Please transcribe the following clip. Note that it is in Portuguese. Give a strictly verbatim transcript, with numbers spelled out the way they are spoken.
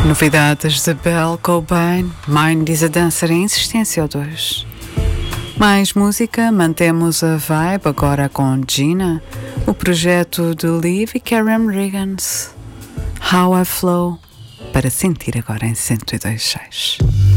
Novidades de Belle Cobain, Mind is a Dancer em Insistência dois. Mais música, mantemos a vibe agora com Gina, o projeto de Liv e Karen Riggins. How I Flow, para sentir agora em cento e dois ponto seis.